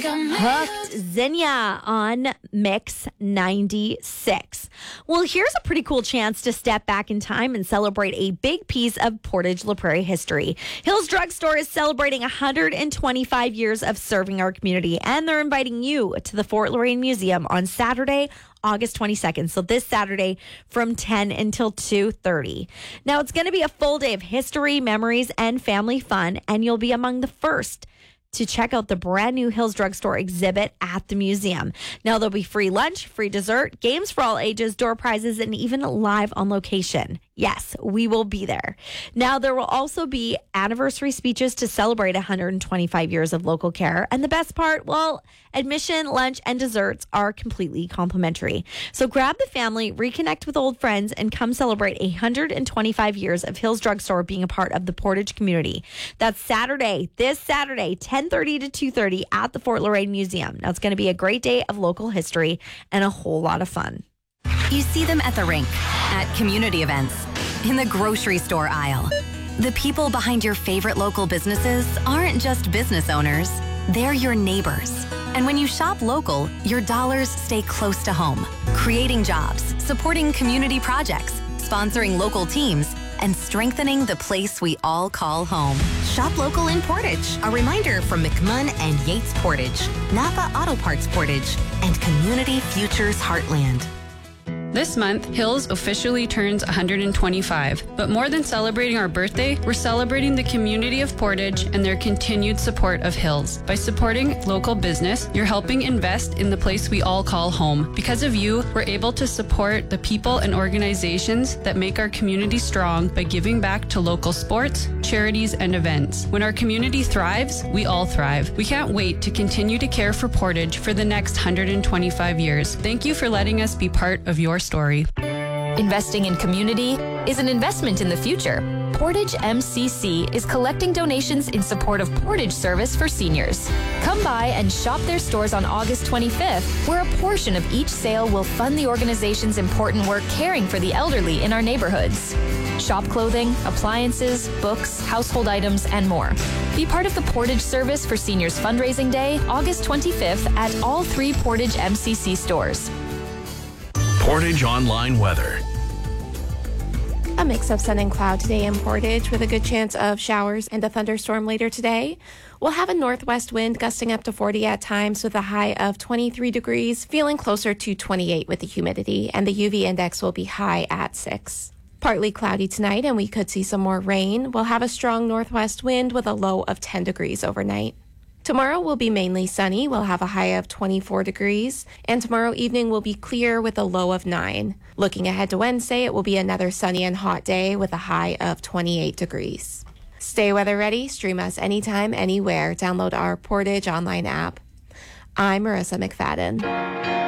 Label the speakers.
Speaker 1: Hooked, Zinnia on Mix 96. Well, here's a pretty cool chance to step back in time and celebrate a big piece of Portage La Prairie history. Hills Drugstore is celebrating 125 years of serving our community, and they're inviting you to the Fort Loraine Museum on Saturday, August 22nd. So this Saturday from 10 until 2:30. Now, it's going to be a full day of history, memories, and family fun, and you'll be among the first to check out the brand new Hills Drugstore exhibit at the museum. Now, there'll be free lunch, free dessert, games for all ages, door prizes, and even live on location. Yes, we will be there. Now, there will also be anniversary speeches to celebrate 125 years of local care. And the best part, well, admission, lunch, and desserts are completely complimentary. So grab the family, reconnect with old friends, and come celebrate 125 years of Hills Drugstore being a part of the Portage community. That's Saturday, this Saturday, 10:30 to 2:30 at the Fort Loraine Museum. Now, it's going to be a great day of local history and a whole lot of fun.
Speaker 2: You see them at the rink, at community events, in the grocery store aisle. The people behind your favorite local businesses aren't just business owners, they're your neighbors. And when you shop local, your dollars stay close to home, creating jobs, supporting community projects, sponsoring local teams, and strengthening the place we all call home.
Speaker 3: Shop local in Portage. A reminder from McMunn and Yates Portage, Napa Auto Parts Portage, and Community Futures Heartland.
Speaker 4: This month, Hills officially turns 125. But more than celebrating our birthday, we're celebrating the community of Portage and their continued support of Hills. By supporting local business, you're helping invest in the place we all call home. Because of you, we're able to support the people and organizations that make our community strong by giving back to local sports, charities, and events. When our community thrives, we all thrive. We can't wait to continue to care for Portage for the next 125 years. Thank you for letting us be part of your story.
Speaker 5: Investing in community is an investment in the future. Portage MCC is collecting donations in support of Portage Service for seniors. Come by and shop their stores on August 25th, where a portion of each sale will fund the organization's important work caring for the elderly in our neighborhoods. Shop clothing, appliances, books, household items, and more. Be part of the Portage Service for Seniors fundraising day, August 25th at all 3 Portage MCC stores.
Speaker 6: Portage Online Weather.
Speaker 7: A mix of sun and cloud today in Portage with a good chance of showers and a thunderstorm later today. We'll have a northwest wind gusting up to 40 at times with a high of 23 degrees, feeling closer to 28 with the humidity, and the UV index will be high at 6. Partly cloudy tonight, and we could see some more rain. We'll have a strong northwest wind with a low of 10 degrees overnight. Tomorrow will be mainly sunny. We'll have a high of 24 degrees, and tomorrow evening will be clear with a low of 9. Looking ahead to Wednesday, it will be another sunny and hot day with a high of 28 degrees. Stay weather ready. Stream us anytime, anywhere. Download our Portage online app. I'm Marissa McFadden.